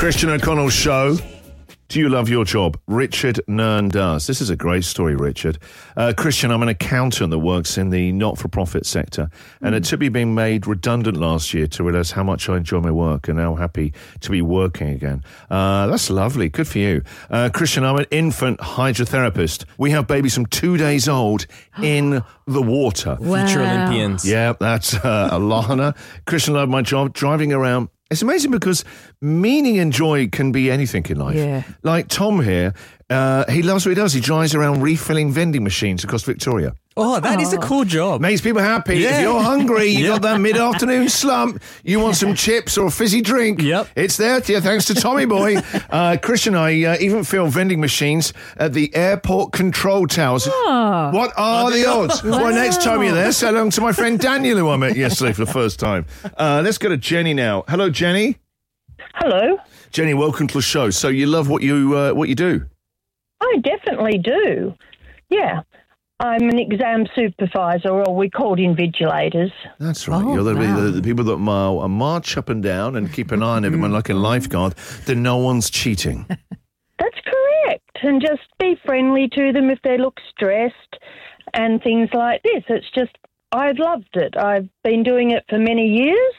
Christian O'Connell Show. Do you love your job? Richard Nern does. This is a great story, Richard. Christian, I'm an accountant that works in the not-for-profit sector, and it took me being made redundant last year to realise how much I enjoy my work and how happy to be working again. That's lovely. Good for you. Christian, I'm an infant hydrotherapist. We have babies from 2 days old in the water. Wow. Future Olympians. Yeah, that's Alana. Christian, I love my job, driving around. It's amazing because meaning and joy can be anything in life. Yeah. Like Tom here, he loves what he does. He drives around refilling vending machines across Victoria. Oh, that is a cool job. Makes people happy. Yeah. If you're hungry, you got that mid-afternoon slump, you want some chips or a fizzy drink. Yep. It's there to you, thanks to Tommy Boy. Christian and I even fill vending machines at the airport control towers. Oh. What are the odds? Well, next time you're there, say hello to my friend Daniel, who I met yesterday for the first time. Let's go to Jenny now. Hello, Jenny. Hello. Jenny, welcome to the show. So you love what you do? I definitely do. Yeah. I'm an exam supervisor, or we called invigilators. That's right. Oh, You're wow. the people that march up and down and keep an eye on everyone like a lifeguard, then no one's cheating. That's correct. And just be friendly to them if they look stressed and things like this. It's just, I've loved it. I've been doing it for many years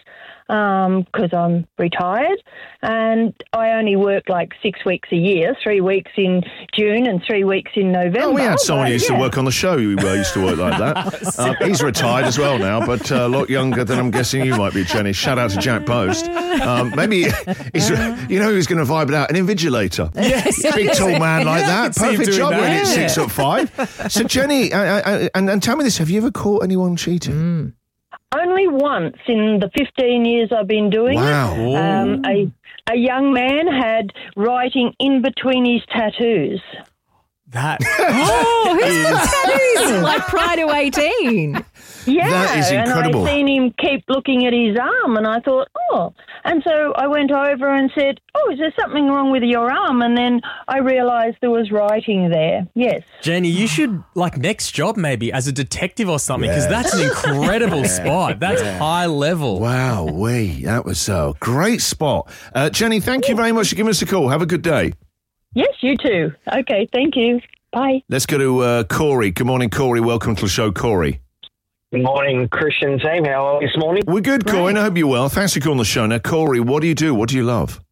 because I'm retired, and I only work like 6 weeks a year, 3 weeks in June and 3 weeks in November. Oh, we had someone who used to yeah. work on the show who used to work like that. He's retired as well now, but a lot younger than I'm guessing you might be, Jenny. Shout out to Jack Post. Maybe he's, you know who's going to vibe it out? An invigilator. Yes. Big tall man like that. see him Perfect doing job that. really at 6'5". So Jenny, and tell me this, have you ever caught anyone cheating? Only once in the 15 years I've been doing Wow. it. A young man had writing in between his tattoos. That Oh, who's got tattoos? Like prior to 18. Yeah, That is incredible. And I seen him keep looking at his arm, and I thought, oh. And so I went over and said, oh, is there something wrong with your arm? And then I realised there was writing there. Yes. Jenny, you should, like, next job maybe as a detective or something, because that's an incredible spot. That's high level. Wow, that was a great spot. Jenny, thank you very much for giving us a call. Have a good day. Yes, you too. Okay, thank you. Bye. Let's go to Corey. Good morning, Corey. Welcome to the show, Corey. Good morning, Christian team. How are you this morning? We're good, Corey, and I hope you're well. Thanks for calling the show. Now, Corey, what do you do? What do you love?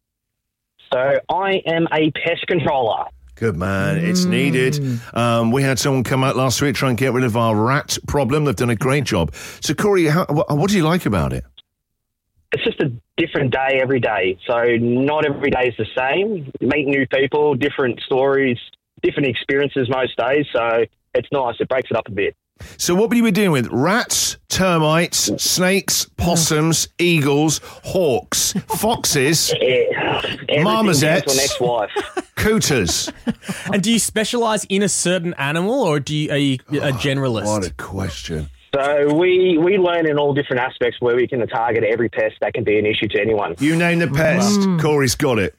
So I am a pest controller. Good man, it's needed. We had someone come out last week try and get rid of our rat problem. They've done a great job. So, Corey, what do you like about it? It's just a different day every day. So not every day is the same. Meet new people, different stories, different experiences most days. So it's nice. It breaks it up a bit. So what will you be dealing with? Rats, termites, snakes, possums, eagles, hawks, foxes, marmosets, Or ex-wife. cooters. And do you specialise in a certain animal, or are you a generalist? What a question. So we learn in all different aspects where we can target every pest that can be an issue to anyone. You name the pest. Corey's got it.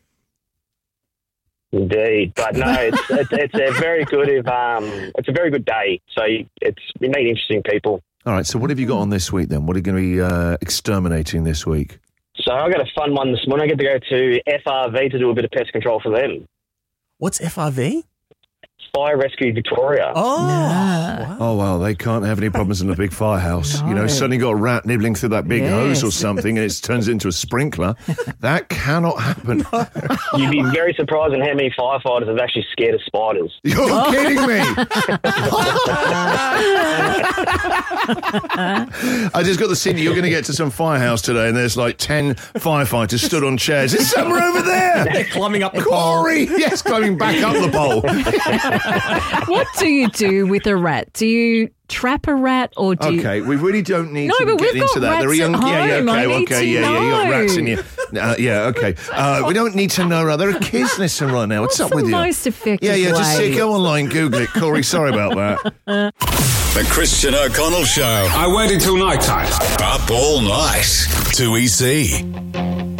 Indeed, but no, it's a very good it's a very good day. So we meet interesting people. All right, so what have you got on this week then? What are you going to be exterminating this week? So I got a fun one this morning. I get to go to FRV to do a bit of pest control for them. What's FRV? Fire Rescue Victoria. Oh, wow. Oh, well, they can't have any problems in a big firehouse. No. You know, suddenly got a rat nibbling through that big hose or Yes. something and it turns into a sprinkler. That cannot happen. You'd be very surprised at how many firefighters have actually scared of spiders. You're kidding me. I just got the scene. You're going to get to some firehouse today and there's like 10 firefighters stood on chairs. There's somewhere over there. They're climbing up the pole. Corey. Yes, climbing back up the pole. What do you do with a rat? Do you trap a rat or do you... Okay, we really don't need No, to but get we've into got that. There are rats young, at home. I need to you got know. rats in your, okay. We don't need to know. There are kids listening right now. What's What's up with the you? most effective Yeah, just way? go online, Google it. Corey, sorry about that. The Christian O'Connell Show. I waited till night time. Up all night. 2EC.